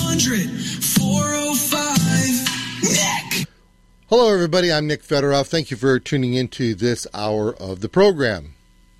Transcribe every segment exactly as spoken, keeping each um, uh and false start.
hundred, four oh five, Nick. Hello, everybody. I'm Nick Federoff. Thank you for tuning into this hour of the program.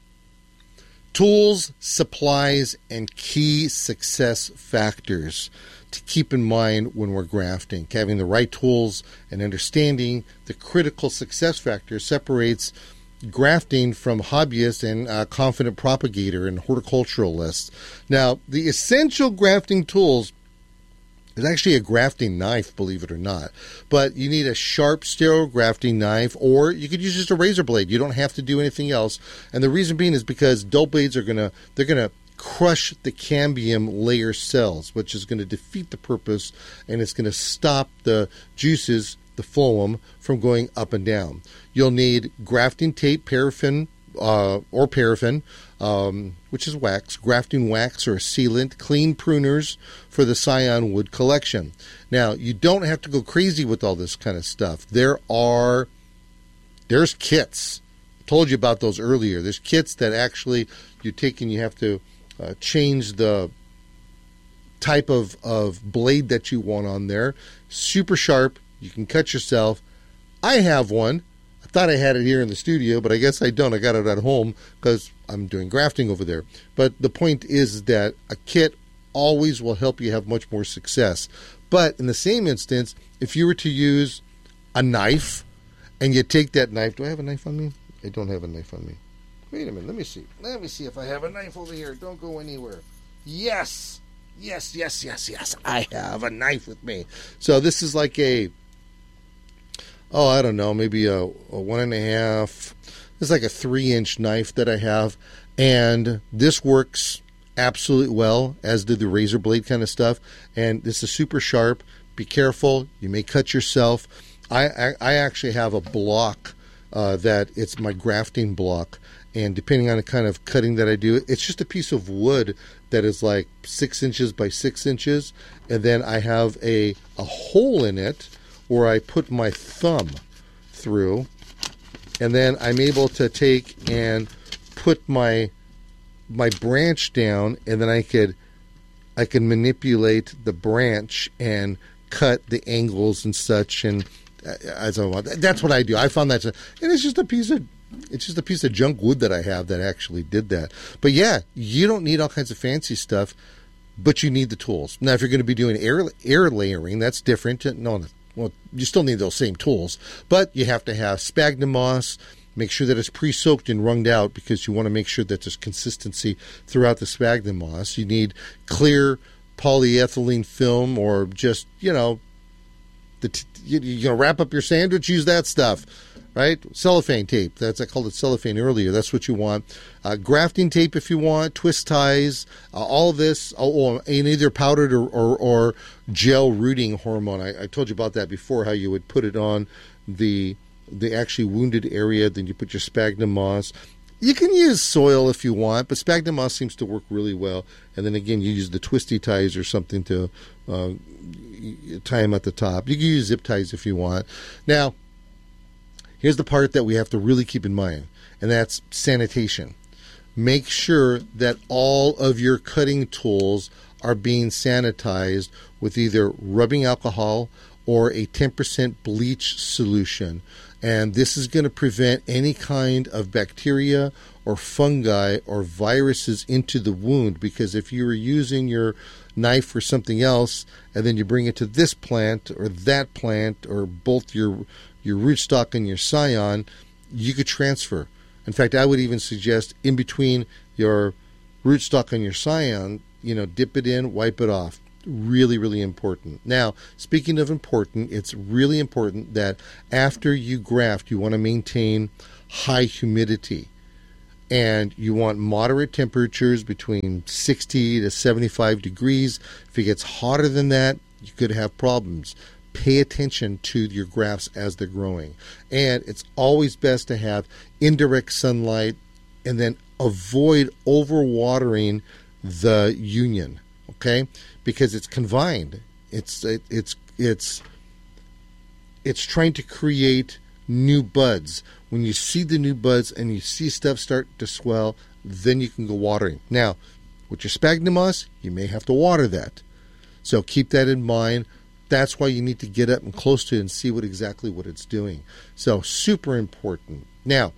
Tools, supplies, and key success factors to keep in mind when we're grafting. Having the right tools and understanding the critical success factors separates grafting from hobbyist and uh, confident propagator and horticulturalists. Now, the essential grafting tools is actually a grafting knife, believe it or not. But you need a sharp, sterile grafting knife, or you could use just a razor blade. You don't have to do anything else. And the reason being is because dull blades are gonna they're gonna crush the cambium layer cells, which is going to defeat the purpose, and it's going to stop the juices, the phloem, from going up and down. You'll need grafting tape, paraffin, uh, or paraffin, um, which is wax, grafting wax or a sealant, clean pruners for the scion wood collection. Now, you don't have to go crazy with all this kind of stuff. There are, there's kits. I told you about those earlier. There's kits that actually you take and you have to Uh, change the type of, of blade that you want on there. Super sharp. You can cut yourself. I have one. I thought I had it here in the studio, but I guess I don't. I got it at home because I'm doing grafting over there. But the point is that a kit always will help you have much more success. But in the same instance, if you were to use a knife and you take that knife. Do I have a knife on me? I don't have a knife on me. Wait a minute, let me see. Let me see if I have a knife over here. Don't go anywhere. Yes. Yes, yes, yes, yes. I have a knife with me. So this is like a, oh, I don't know, maybe a, a one and a half. This is like a three-inch knife that I have. And this works absolutely well, as did the razor blade kind of stuff. And this is super sharp. Be careful. You may cut yourself. I, I, I actually have a block uh, that it's my grafting block. And depending on the kind of cutting that I do, it's just a piece of wood that is like six inches by six inches. And then I have a, a hole in it where I put my thumb through. And then I'm able to take and put my my branch down, and then I could I can manipulate the branch and cut the angles and such. And as I want, that's what I do. I found that, and it's just a piece of It's just a piece of junk wood that I have that actually did that. But yeah, you don't need all kinds of fancy stuff, but you need the tools. Now, if you're going to be doing air air layering, that's different. No, well, you still need those same tools, but you have to have sphagnum moss. Make sure that it's pre-soaked and wrunged out because you want to make sure that there's consistency throughout the sphagnum moss. You need clear polyethylene film, or just, you know, the t- you, you know, wrap up your sandwich, use that stuff. Right? Cellophane tape. That's I called it cellophane earlier. That's what you want. Uh, grafting tape if you want. Twist ties. Uh, all this. Oh, in either powdered or, or, or gel rooting hormone. I, I told you about that before, how you would put it on the the actually wounded area. Then you put your sphagnum moss. You can use soil if you want, but sphagnum moss seems to work really well. And then again, you use the twisty ties or something to uh, tie them at the top. You can use zip ties if you want. Now, here's the part that we have to really keep in mind, and that's sanitation. Make sure that all of your cutting tools are being sanitized with either rubbing alcohol or a ten percent bleach solution. And this is going to prevent any kind of bacteria or fungi or viruses into the wound, because if you were using your knife for something else and then you bring it to this plant or that plant, or both your your rootstock and your scion, you could transfer. In fact, I would even suggest in between your rootstock and your scion, you know, dip it in, wipe it off. Really, really important. Now, speaking of important, it's really important that after you graft, you want to maintain high humidity. And you want moderate temperatures between sixty to seventy-five degrees. If it gets hotter than that, you could have problems. Pay attention to your grafts as they're growing. And it's always best to have indirect sunlight, and then avoid overwatering the union, okay? Because it's confined. It's it, it's it's it's trying to create new buds. When you see the new buds and you see stuff start to swell, then you can go watering. Now, with your sphagnum moss, you may have to water that. So keep that in mind. That's why you need to get up and close to it and see what exactly what it's doing. So super important. Now,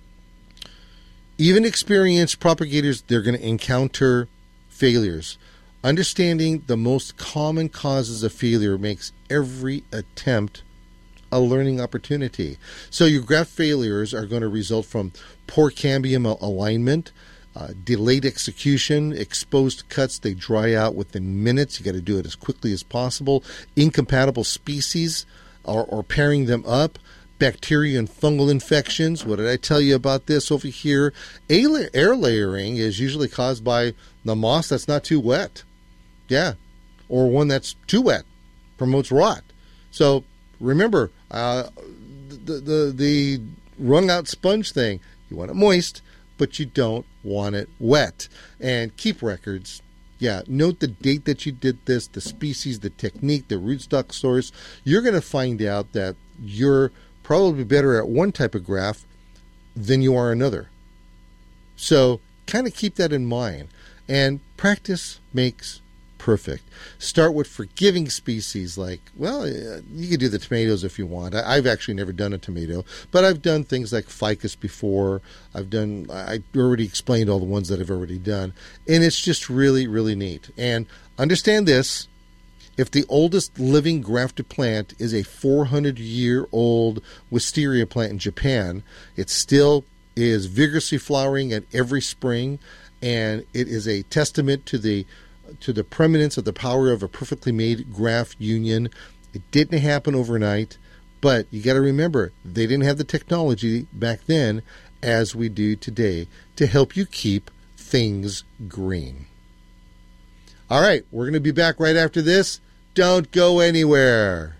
even experienced propagators, they're going to encounter failures. Understanding the most common causes of failure makes every attempt a learning opportunity. So your graft failures are going to result from poor cambium alignment, uh, delayed execution, exposed cuts, they dry out within minutes. You got to do it as quickly as possible. Incompatible species or, or pairing them up. Bacteria and fungal infections. What did I tell you about this over here? Air layering is usually caused by the moss that's not too wet. Yeah. Or one that's too wet. Promotes rot. So remember, uh, the, the, the wrung out sponge thing, you want it moist, but you don't want it wet. And keep records. Yeah, note the date that you did this, the species, the technique, the rootstock source. You're going to find out that you're probably better at one type of graft than you are another. So kind of keep that in mind. And practice makes perfect. Start with forgiving species like, well, you could do the tomatoes if you want. I've actually never done a tomato, but I've done things like ficus before. I've done, I already explained all the ones that I've already done. And it's just really, really neat. And understand this. If the oldest living grafted plant is a four hundred year old wisteria plant in Japan, it still is vigorously flowering at every spring, and it is a testament to the to the preeminence of the power of a perfectly made graft union. It didn't happen overnight, but you got to remember, they didn't have the technology back then as we do today to help you keep things green. All right, we're going to be back right after this. Don't go anywhere.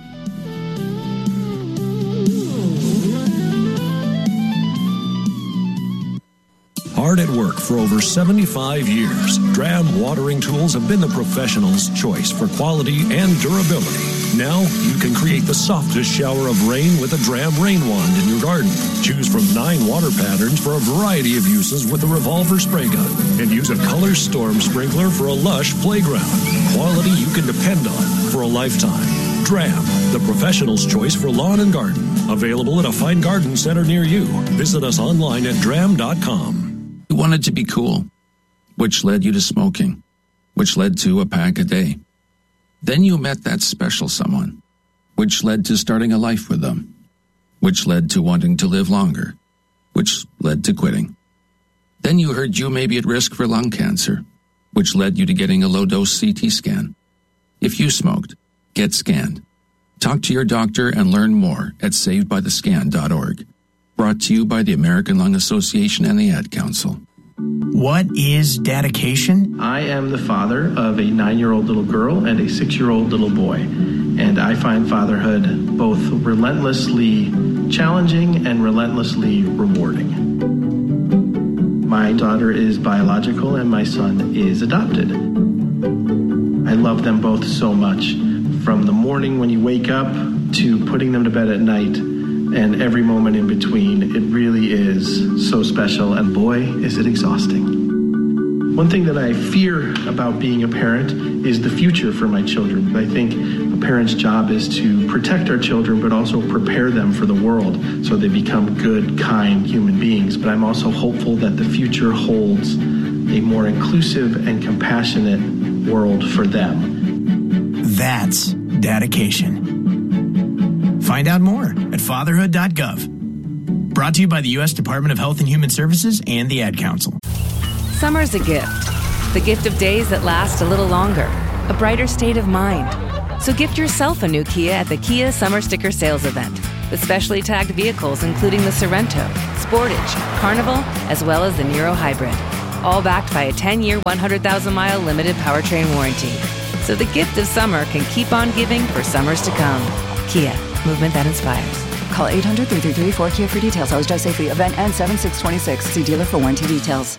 Hard at work for over seventy-five years, Dram watering tools have been the professional's choice for quality and durability. Now you can create the softest shower of rain with a Dram rain wand in your garden. Choose from nine water patterns for a variety of uses with a revolver spray gun. And use a color storm sprinkler for a lush playground. Quality you can depend on for a lifetime. Dram, the professional's choice for lawn and garden. Available at a fine garden center near you. Visit us online at dram dot com. You wanted to be cool, which led you to smoking, which led to a pack a day. Then you met that special someone, which led to starting a life with them, which led to wanting to live longer, which led to quitting. Then you heard you may be at risk for lung cancer, which led you to getting a low-dose C T scan. If you smoked, get scanned. Talk to your doctor and learn more at saved by the scan dot org. Brought to you by the American Lung Association and the Ad Council. What is dedication? I am the father of a nine-year-old little girl and a six-year-old little boy, and I find fatherhood both relentlessly challenging and relentlessly rewarding. My daughter is biological and my son is adopted. I love them both so much, from the morning when you wake up to putting them to bed at night, and every moment in between. It really is so special, and boy, is it exhausting. One thing that I fear about being a parent is the future for my children. I think a parent's job is to protect our children, but also prepare them for the world so they become good, kind human beings. But I'm also hopeful that the future holds a more inclusive and compassionate world for them. That's dedication. Find out more at fatherhood dot gov. Brought to you by the U S Department of Health and Human Services and the Ad Council. Summer's a gift. The gift of days that last a little longer. A brighter state of mind. So gift yourself a new Kia at the Kia Summer Sticker Sales Event. With specially tagged vehicles including the Sorrento, Sportage, Carnival, as well as the Niro Hybrid. All backed by a ten-year, one hundred thousand mile limited powertrain warranty. So the gift of summer can keep on giving for summers to come. Kia. Movement that inspires. Call eight hundred, three three three, four K I A for details. Always drive safely. Event ends seven six twenty-six. See dealer for warranty details.